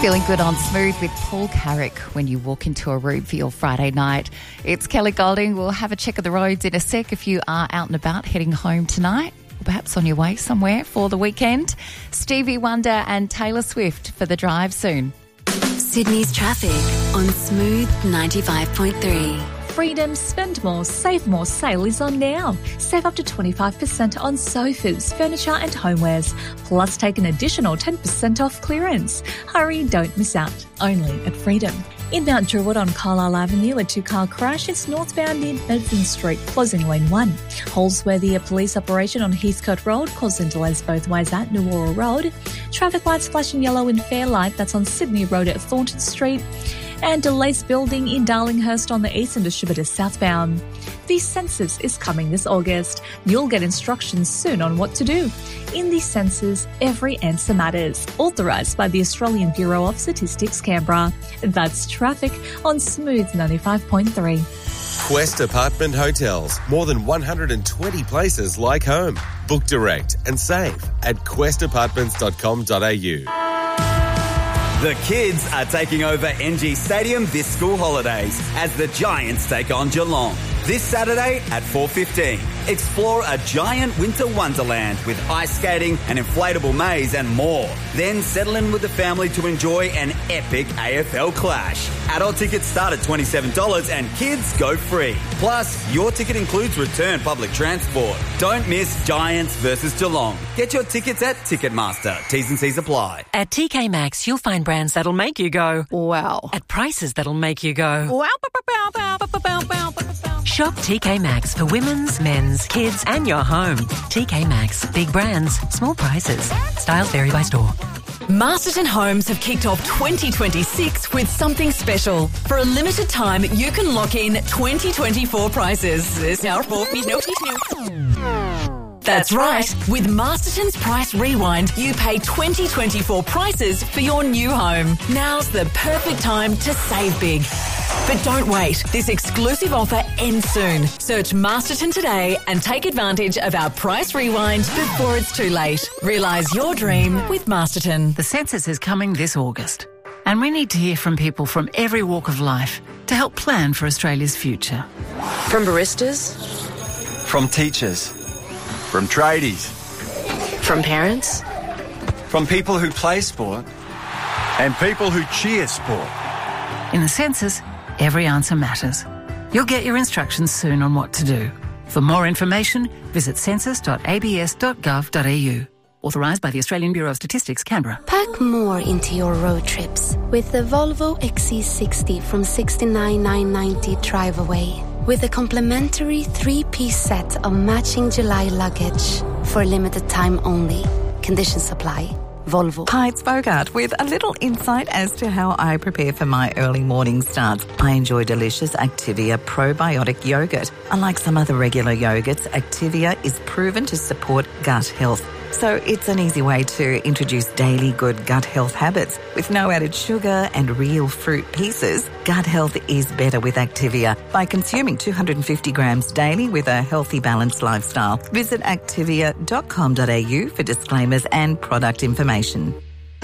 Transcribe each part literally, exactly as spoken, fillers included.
Feeling good on Smooth with Paul Carrick when you walk into a room for your Friday night. It's Kelly Golding. We'll have a check of the roads in a sec if you are out and about heading home tonight or perhaps on your way somewhere for the weekend. Stevie Wonder and Taylor Swift for the drive soon. Sydney's traffic on Smooth ninety-five point three. Freedom Spend More, Save More sale is on now. Save up to twenty-five percent on sofas, furniture and homewares. Plus take an additional ten percent off clearance. Hurry, don't miss out. Only at Freedom. In Mount Druitt on Carlisle Avenue, a two-car crash. It's northbound near Bedford Street, closing lane one. Holsworthy, a police operation on Heathcote Road, causing delays both ways at Nuora Road. Traffic lights flashing yellow in Fairlight, that's on Sydney Road at Thornton Street. And delays building in Darlinghurst on the east and distributor southbound. The census is coming this August. You'll get instructions soon on what to do. In the census, every answer matters. Authorised by the Australian Bureau of Statistics, Canberra. That's traffic on Smooth ninety-five point three. Quest Apartment Hotels. More than one hundred twenty places like home. Book direct and save at quest apartments dot com dot a u. The kids are taking over N G Stadium this school holidays as the Giants take on Geelong. This Saturday at four fifteen, explore a giant winter wonderland with ice skating, an inflatable maze and more. Then settle in with the family to enjoy an epic A F L clash. Adult tickets start at twenty-seven dollars and kids go free. Plus, your ticket includes return public transport. Don't miss Giants versus Geelong. Get your tickets at Ticketmaster. T's and C's apply. At T K Maxx, you'll find brands that'll make you go, wow. At prices that'll make you go, wow. Shop T K Maxx for women's, men's, kids and your home. T K Maxx. Big brands, small prices. Styles vary by store. Masterton Homes have kicked off twenty twenty-six with something special. For a limited time, you can lock in twenty twenty-four prices. That's right. With Masterton's Price Rewind, you pay twenty twenty-four prices for your new home. Now's the perfect time to save big. But don't wait. This exclusive offer ends soon. Search Masterton today and take advantage of our Price Rewind before it's too late. Realise your dream with Masterton. The census is coming this August, and we need to hear from people from every walk of life to help plan for Australia's future. From baristas, from teachers, from tradies, from parents, from people who play sport, and people who cheer sport. In the census, every answer matters. You'll get your instructions soon on what to do. For more information, visit census dot a b s dot gov dot a u. Authorised by the Australian Bureau of Statistics, Canberra. Pack more into your road trips with the Volvo X C sixty from sixty-nine thousand nine hundred ninety drive away. With a complimentary three-piece set of matching July luggage for a limited time only. Conditions apply. Volvo. Hi, it's Bogart with a little insight as to how I prepare for my early morning starts. I enjoy delicious Activia probiotic yogurt. Unlike some other regular yogurts, Activia is proven to support gut health. So it's an easy way to introduce daily good gut health habits. With no added sugar and real fruit pieces, gut health is better with Activia by consuming two hundred fifty grams daily with a healthy, balanced lifestyle. Visit activia dot com dot a u for disclaimers and product information.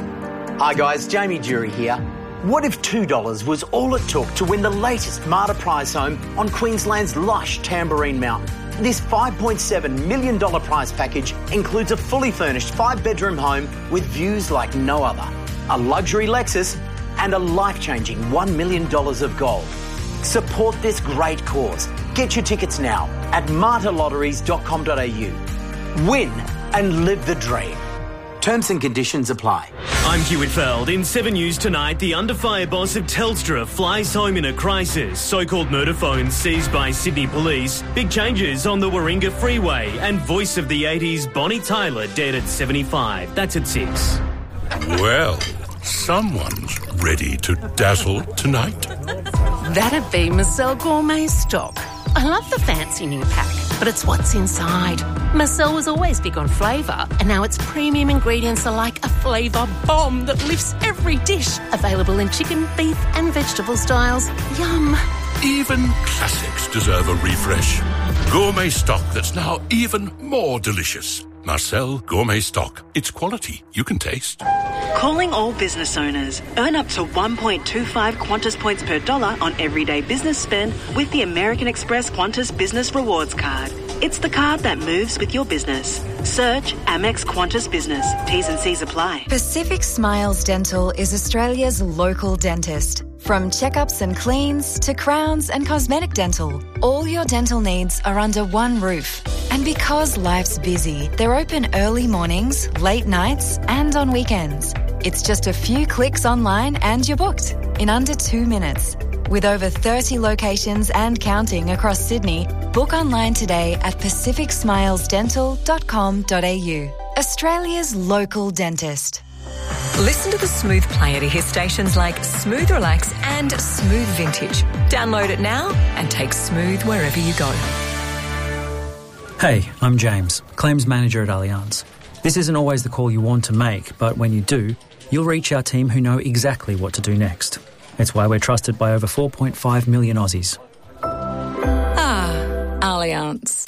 Hi guys, Jamie Jury here. What if two dollars was all it took to win the latest Marta prize home on Queensland's lush Tamborine Mountain? This five point seven million dollars prize package includes a fully furnished five-bedroom home with views like no other, a luxury Lexus and a life-changing one million dollars of gold. Support this great cause. Get your tickets now at marta lotteries dot com dot a u. Win and live the dream. Terms and conditions apply. I'm Hugh Whitfeld. In seven News tonight, the under-fire boss of Telstra flies home in a crisis. So-called murder phones seized by Sydney police. Big changes on the Warringah Freeway. And voice of the eighties, Bonnie Tyler, dead at seventy-five. That's at six. Well, someone's ready to dazzle tonight. That'd be Marcel Gourmet stock. I love the fancy new pack, but it's what's inside. Marcel was always big on flavour, and now its premium ingredients are like a flavour bomb that lifts every dish. Available in chicken, beef and vegetable styles. Yum. Even classics deserve a refresh. Gourmet stock that's now even more delicious. Marcel Gourmet Stock. It's quality you can taste. Calling all business owners. Earn up to one point two five Qantas points per dollar on everyday business spend with the American Express Qantas Business Rewards Card. It's the card that moves with your business. Search Amex Qantas Business. T's and C's apply. Pacific Smiles Dental is Australia's local dentist. From checkups and cleans to crowns and cosmetic dental, all your dental needs are under one roof. And because life's busy, they're open early mornings, late nights, and on weekends. It's just a few clicks online and you're booked in under two minutes. With over thirty locations and counting across Sydney, book online today at pacific smiles dental dot com dot a u. Australia's local dentist. Listen to the Smooth Player to hear stations like Smooth Relax and Smooth Vintage. Download it now and take Smooth wherever you go. Hey, I'm James, Claims Manager at Allianz. This isn't always the call you want to make, but when you do, you'll reach our team who know exactly what to do next. It's why we're trusted by over four point five million Aussies. Ah, Allianz.